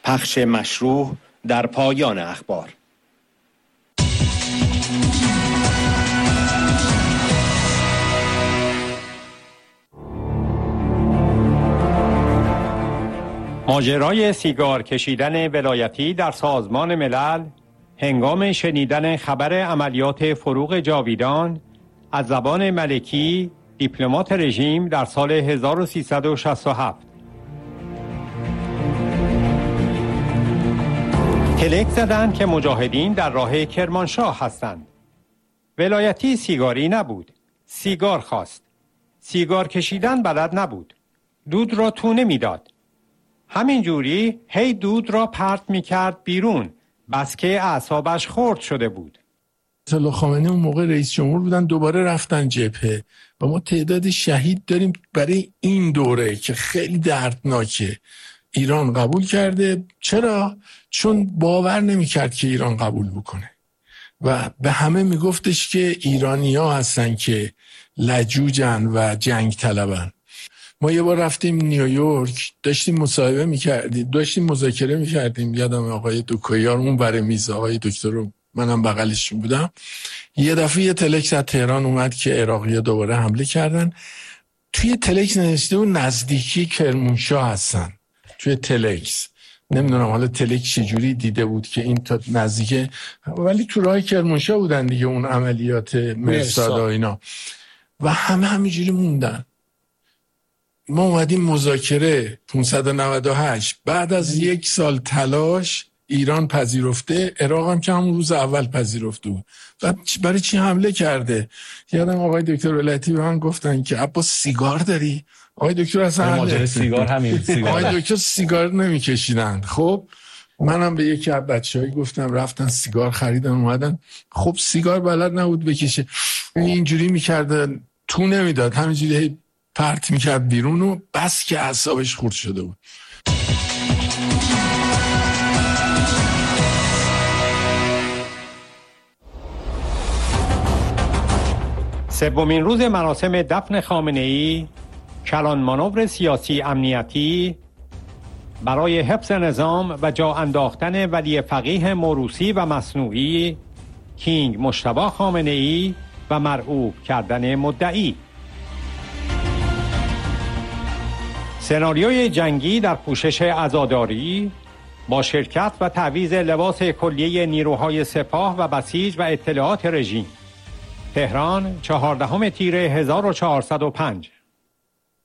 پخش مشروع در پایان اخبار. ماجرای سیگار کشیدن ولایتی در سازمان ملل هنگام شنیدن خبر عملیات فروغ جاویدان از زبان ملکی دیپلمات رژیم در سال 1367. تلک زدند که مجاهدین در راه کرمانشاه هستند. ولایتی سیگاری نبود، سیگار خواست. سیگار کشیدن بلد نبود. دود را تو نمیداد. همین جوری هی دود را پرت میکرد بیرون، بس که اعصابش خرد شده بود. آیت الله خامنه‌ای اون موقع رئیس جمهور بودن، دوباره رفتن جبهه و ما تعداد شهید داریم برای این دوره که خیلی دردناکه. ایران قبول کرده. چرا؟ چون باور نمیکرد که ایران قبول بکنه و به همه میگفتش که ایرانی‌ها هستن که لجوجن و جنگ طلبن. ما یه بار رفتیم نیویورک، داشتیم مصاحبه میکردیم، داشتیم مذاکره میکردیم، یادم آقای دوکویار اون بر میز، آقای دکتر رو منم بغلشون بودم. یه دفعه یه تلکس از تهران اومد که عراقی‌ها دوباره حمله کردن. توی تلکس نوشته بود نزدیکی کرمانشاه هستن. توی تلکس نمیدونم حالا تلکس چجوری دیده بود که این تا نزدیکه، ولی تو راه کرمانشاه بودن دیگه اون عملیات مرصاد و اینا و همینجوری موندن. ما اومدیم مذاکره 598 بعد از 1 سال تلاش ایران پذیرفته، عراق هم که همون روز اول پذیرفته بود. بعد برای چی حمله کرده؟ یادم آقای دکتر ولایتی به من گفتن که عباس سیگار داری؟ آقای دکتر اصلا سیگار همین سیگار آقای دکتر سیگار نمیکشیدن. خب منم به یکی از بچه‌ها گفتم، رفتن سیگار خریدن اومدن. خب سیگار بلد نبود بکشه، اینجوری میکرده تو نمیداد، همینجوری پرت میکرد بیرون و بس که اعصابش خورد شده بود. سومین روز مراسم دفن خامنه‌ای، کلان مانور سیاسی امنیتی برای حفظ نظام و جا انداختن ولی فقیه موروثی و مصنوعی کینگ مجتبی خامنه‌ای و مرعوب کردن مدعی. سناریوی جنگی در پوشش عزاداری با شرکت و تعویض لباس کلیه نیروهای سپاه و بسیج و اطلاعات رژیم. تهران 14 تیر 1405.